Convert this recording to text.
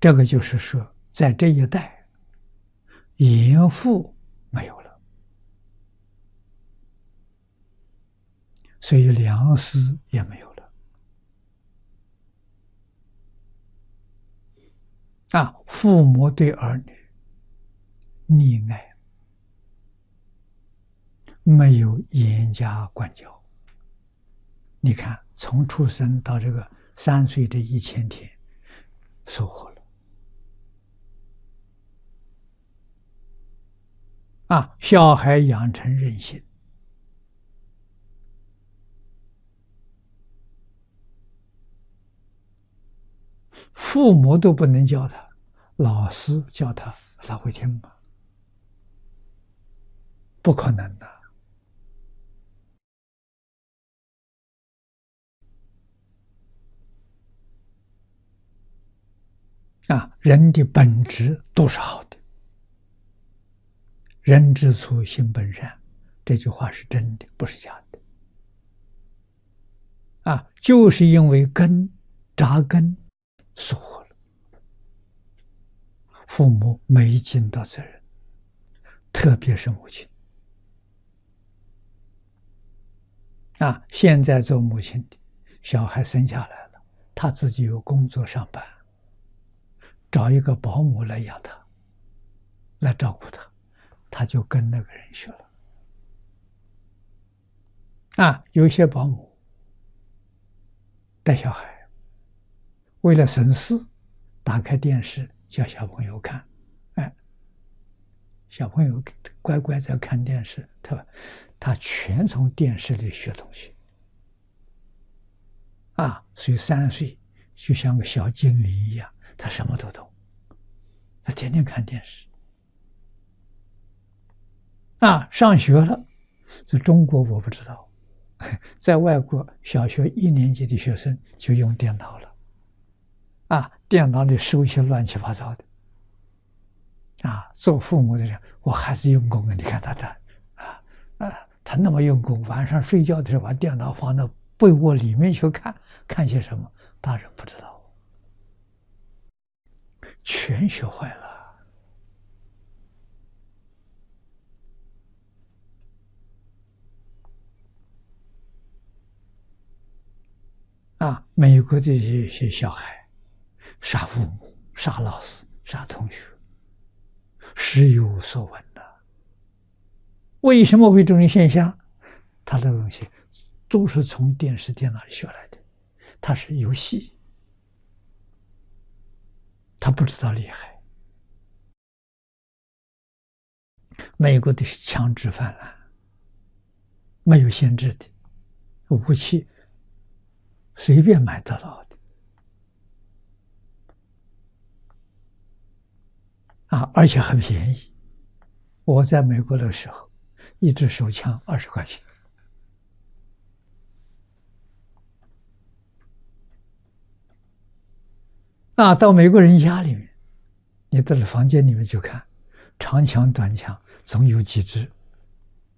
这个就是说，在这一代，严复没有了，所以良师也没有了。父母对儿女溺爱，没有严加管教。你看，从出生到这个3岁这1000天，收获了。小孩养成韧性，父母都不能教他，老师教他，他会听吗？不可能的。人的本质都是好的。人之初，性本善，这句话是真的，不是假的。就是因为扎根疏忽了，父母没尽到责任，特别是母亲。现在做母亲的，小孩生下来了，他自己有工作上班，找一个保姆来养他，来照顾他，他就跟那个人学了。有些保姆带小孩，为了省事，打开电视叫小朋友看，小朋友乖乖在看电视，他全从电视里学东西。所以3岁就像个小精灵一样，他什么都懂，他天天看电视。上学了，在中国我不知道，在外国小学1年级的学生就用电脑了。电脑里收一些乱七八糟的。做父母的人，我还是用功啊！你看他那么用功，晚上睡觉的时候把电脑放到被窝里面去看些什么，大人不知道，全学坏了。美国的一些小孩杀父母、杀老师、杀同学，时有所闻的。为什么会这种现象？他的东西都是从电视、电脑里学来的，他是游戏，他不知道厉害。美国的是枪支泛滥，没有限制的，武器随便买得到的。而且很便宜。我在美国的时候，一支手枪20块钱。到美国人家里面，你到了房间里面去看，长枪短枪总有几支